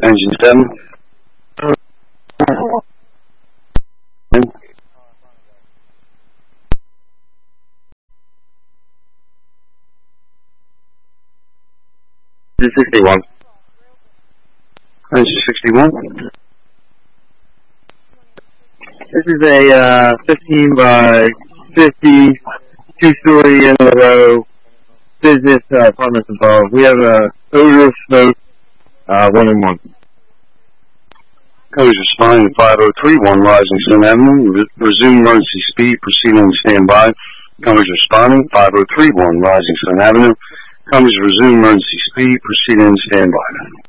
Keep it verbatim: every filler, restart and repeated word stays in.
Engine seven. sixty-one. Engine sixty-one. This is a uh, fifteen by fifty, two-story in a row business uh, apartments involved. We have a odor of smoke, uh, one in one. Coverage responding to five oh three one Rising Sun Avenue. Re- resume emergency speed. Proceed on standby. Coverage responding five oh three one Rising Sun Avenue. Coverage resume emergency speed. Proceed on standby.